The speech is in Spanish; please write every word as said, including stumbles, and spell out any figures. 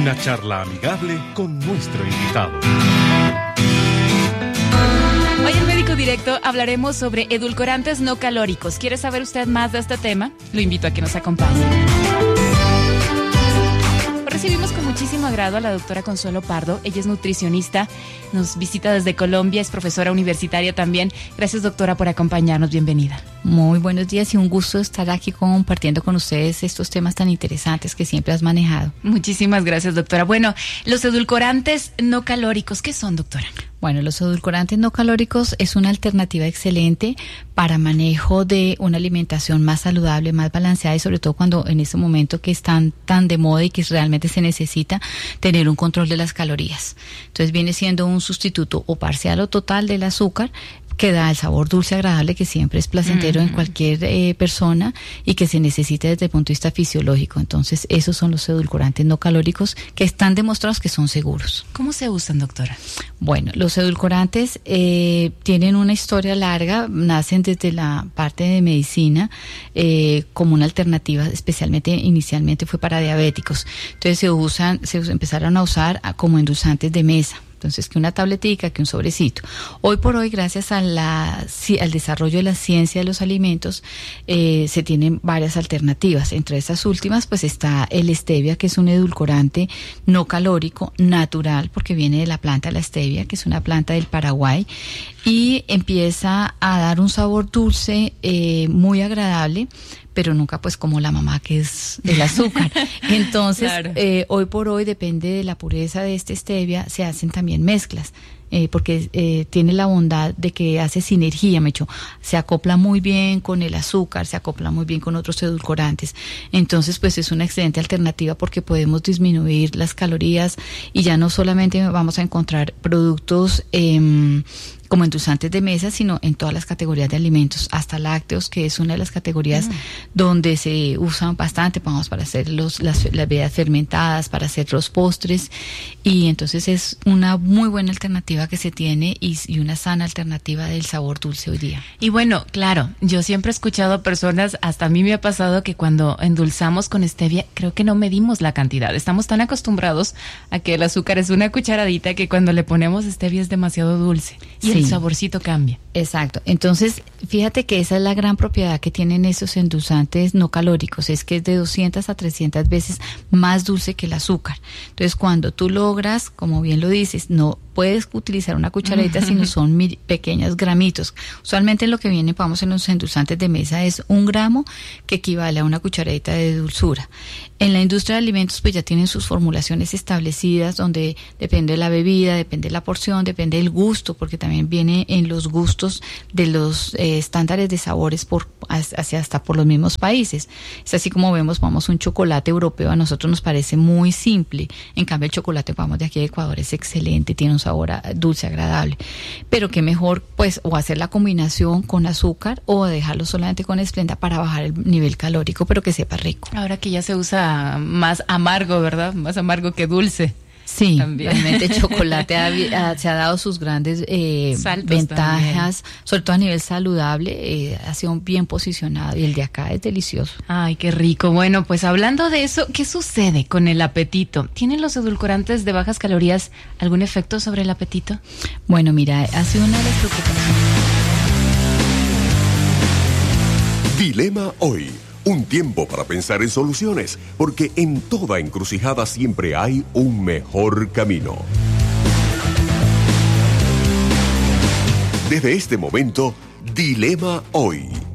Una charla amigable con nuestro invitado. Hoy en Médico Directo hablaremos sobre edulcorantes no calóricos. ¿Quiere saber usted más de este tema? Lo invito a que nos acompañe. Recibimos con muchísimo agrado a la doctora Consuelo Pardo. Ella es nutricionista, nos visita desde Colombia, es profesora universitaria también. Gracias, doctora, por acompañarnos. Bienvenida. Muy buenos días y un gusto estar aquí compartiendo con ustedes estos temas tan interesantes que siempre has manejado. Muchísimas gracias, doctora. Bueno, los edulcorantes no calóricos, ¿qué son, doctora? Bueno, los edulcorantes no calóricos es una alternativa excelente para manejo de una alimentación más saludable, más balanceada y sobre todo cuando en este momento que están tan de moda y que realmente se necesita tener un control de las calorías. Entonces viene siendo un sustituto o parcial o total del azúcar que da el sabor dulce agradable que siempre es placentero mm-hmm. en cualquier eh, persona y que se necesita desde el punto de vista fisiológico. Entonces esos son los edulcorantes no calóricos que están demostrados que son seguros. ¿Cómo se usan, doctora? Bueno, los edulcorantes eh, tienen una historia larga, nacen desde la parte de medicina eh, como una alternativa, especialmente inicialmente fue para diabéticos. Entonces se usan, se empezaron a usar como endulzantes de mesa. Entonces, que una tabletica, que un sobrecito. Hoy por hoy, gracias a la, al desarrollo de la ciencia de los alimentos, eh, se tienen varias alternativas. Entre estas últimas, pues está el stevia, que es un edulcorante no calórico, natural, porque viene de la planta de la stevia, que es una planta del Paraguay, y empieza a dar un sabor dulce eh, muy agradable, pero nunca pues como la mamá que es el azúcar. Entonces, claro. eh, hoy por hoy depende de la pureza de este stevia, se hacen también mezclas. Eh, porque eh, tiene la bondad de que hace sinergia, me echo, se acopla muy bien con el azúcar, se acopla muy bien con otros edulcorantes. Entonces, pues es una excelente alternativa porque podemos disminuir las calorías y ya no solamente vamos a encontrar productos eh, como endulzantes de mesa, sino en todas las categorías de alimentos, hasta lácteos, que es una de las categorías mm. donde se usan bastante, vamos, para hacer los, las, las bebidas fermentadas, para hacer los postres, y entonces es una muy buena alternativa que se tiene y, y una sana alternativa del sabor dulce hoy día. Y bueno, claro, yo siempre he escuchado a personas, hasta a mí me ha pasado que cuando endulzamos con stevia, creo que no medimos la cantidad. Estamos tan acostumbrados a que el azúcar es una cucharadita que cuando le ponemos stevia es demasiado dulce y sí. el saborcito cambia. Exacto. Entonces, fíjate que esa es la gran propiedad que tienen esos endulzantes no calóricos, es que es de doscientas a trescientas veces más dulce que el azúcar. Entonces, cuando tú logras, como bien lo dices, no puedes utilizar una cucharadita, sino son mil, pequeños gramitos. Usualmente lo que viene, vamos, en los endulzantes de mesa es un gramo que equivale a una cucharadita de dulzura. En la industria de alimentos pues ya tienen sus formulaciones establecidas donde depende de la bebida, depende de la porción, depende del gusto, porque también viene en los gustos de los eh, estándares de sabores por hacia hasta por los mismos países. Es así como vemos, vamos, un chocolate europeo a nosotros nos parece muy simple, en cambio el chocolate, vamos, de aquí de Ecuador es excelente, tiene un sabor dulce, agradable, pero qué mejor pues o hacer la combinación con azúcar o dejarlo solamente con Esplenda para bajar el nivel calórico, pero que sepa rico. Ahora que ya se usa más amargo, ¿verdad? Más amargo que dulce. Sí, también. Realmente el chocolate ha, ha, se ha dado sus grandes eh, ventajas, también. Sobre todo a nivel saludable, eh, ha sido bien posicionado y el de acá es delicioso. Ay, qué rico. Bueno, pues hablando de eso, ¿qué sucede con el apetito? ¿Tienen los edulcorantes de bajas calorías algún efecto sobre el apetito? Bueno, mira, ha sido una de las preocupaciones. Dilema hoy. Un tiempo para pensar en soluciones, porque en toda encrucijada siempre hay un mejor camino. Desde este momento, Dilema hoy.